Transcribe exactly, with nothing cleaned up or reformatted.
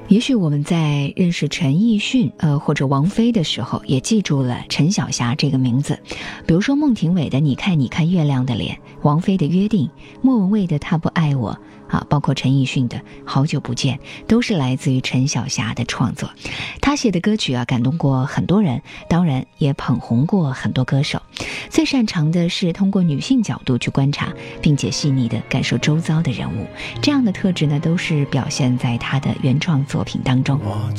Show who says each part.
Speaker 1: 也许我们在认识陈奕迅呃或者王菲的时候也记住了陈晓霞这个名字，比如说孟庭苇的你看你看月亮的脸，王菲的约定，莫文蔚的他不爱我啊，包括陈奕迅的好久不见，都是来自于陈晓霞的创作。他写的歌曲啊感动过很多人，当然也捧红过很多歌手。最擅长的是通过女性角度去观察，并且细腻地感受周遭的人物，这样的特质呢都是表现在他的原创作品当中。